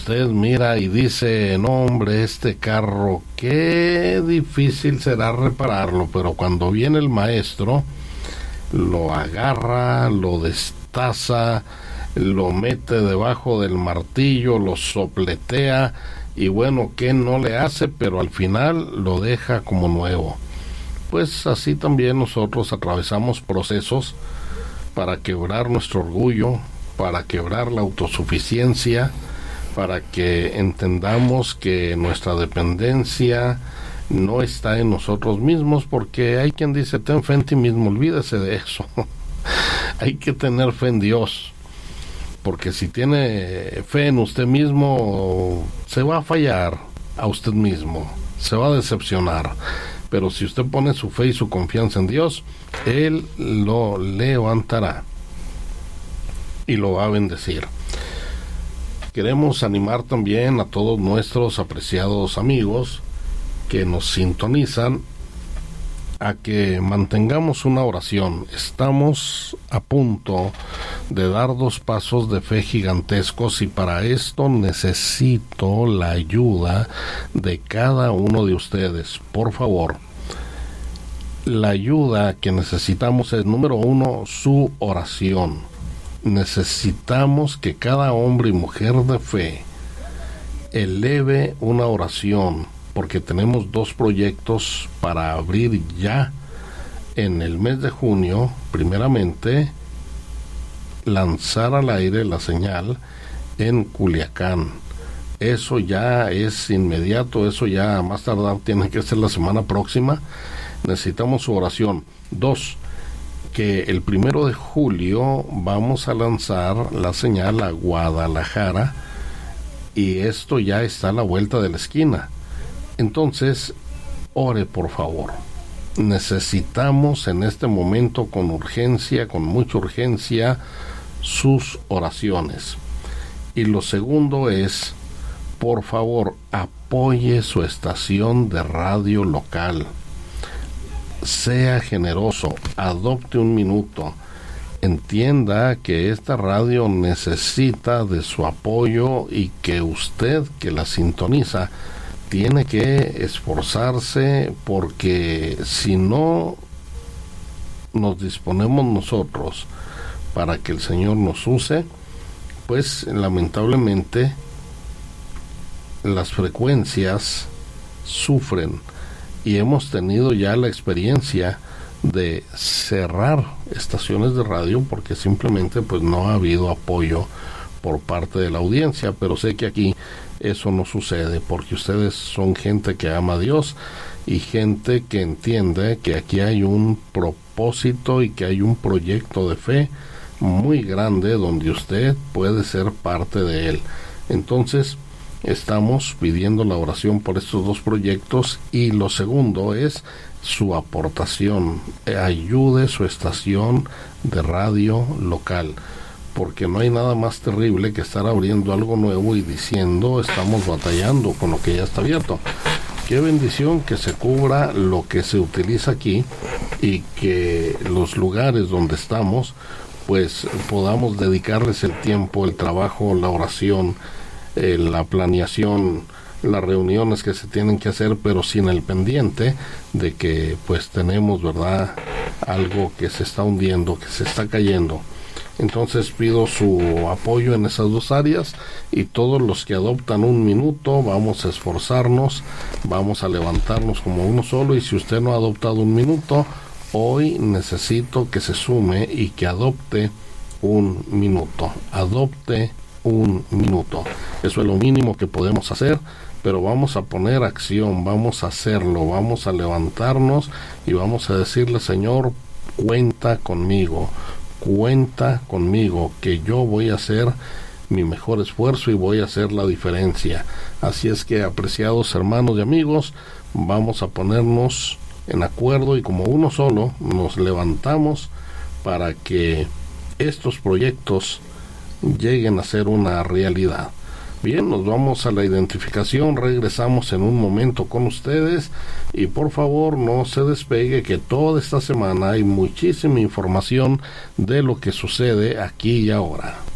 Usted mira y dice, no hombre, este carro, qué difícil será repararlo, pero cuando viene el maestro, lo agarra, lo destaza, lo mete debajo del martillo, lo sopletea, y bueno, ¿qué no le hace? Pero al final lo deja como nuevo. Pues así también nosotros atravesamos procesos para quebrar nuestro orgullo, para quebrar la autosuficiencia, para que entendamos que nuestra dependencia no está en nosotros mismos, porque hay quien dice, ten fe en ti mismo, olvídese de eso. Hay que tener fe en Dios, porque si tiene fe en usted mismo, se va a fallar a usted mismo, se va a decepcionar. Pero si usted pone su fe y su confianza en Dios, Él lo levantará y lo va a bendecir. Queremos animar también a todos nuestros apreciados amigos que nos sintonizan a que mantengamos una oración. Estamos a punto de dar 2 pasos de fe gigantescos, y para esto necesito la ayuda de cada uno de ustedes. Por favor, la ayuda que necesitamos es, número 1, su oración. Necesitamos que cada hombre y mujer de fe eleve una oración, porque tenemos 2 proyectos para abrir ya en el mes de junio. Primeramente, lanzar al aire la señal en Culiacán. Eso ya es inmediato, eso ya a más tardar tiene que ser la semana próxima. Necesitamos su oración. 2, que el 1 de julio vamos a lanzar la señal a Guadalajara, y esto ya está a la vuelta de la esquina. Entonces, ore por favor. Necesitamos en este momento con urgencia, con mucha urgencia, sus oraciones. Y lo segundo es, por favor, apoye su estación de radio local. Sea generoso, adopte un minuto. Entienda que esta radio necesita de su apoyo, y que usted que la sintoniza tiene que esforzarse, porque si no nos disponemos nosotros para que el Señor nos use, pues lamentablemente las frecuencias sufren, y hemos tenido ya la experiencia de cerrar estaciones de radio porque simplemente pues no ha habido apoyo por parte de la audiencia. Pero sé que aquí eso no sucede, porque ustedes son gente que ama a Dios y gente que entiende que aquí hay un propósito y que hay un proyecto de fe muy grande donde usted puede ser parte de él. Entonces estamos pidiendo la oración por estos 2 proyectos, y lo segundo es su aportación. Ayude su estación de radio local, porque no hay nada más terrible que estar abriendo algo nuevo y diciendo estamos batallando con lo que ya está abierto. Qué bendición que se cubra lo que se utiliza aquí, y que los lugares donde estamos pues podamos dedicarles el tiempo, el trabajo, la oración, la planeación, las reuniones que se tienen que hacer, pero sin el pendiente de que pues tenemos, ¿verdad?, algo que se está hundiendo, que se está cayendo. Entonces pido su apoyo en esas 2 áreas, y todos los que adoptan un minuto, vamos a esforzarnos, vamos a levantarnos como uno solo. Y si usted no ha adoptado un minuto, hoy necesito que se sume y que adopte un minuto. Adopte un minuto. Eso es lo mínimo que podemos hacer, pero vamos a poner acción, vamos a hacerlo, vamos a levantarnos y vamos a decirle: Señor, cuenta conmigo, que yo voy a hacer mi mejor esfuerzo y voy a hacer la diferencia. Así es que, apreciados hermanos y amigos, vamos a ponernos en acuerdo y como uno solo nos levantamos para que estos proyectos lleguen a ser una realidad. Bien, nos vamos a la identificación, regresamos en un momento con ustedes, y por favor no se despegue, que toda esta semana hay muchísima información de lo que sucede aquí y ahora.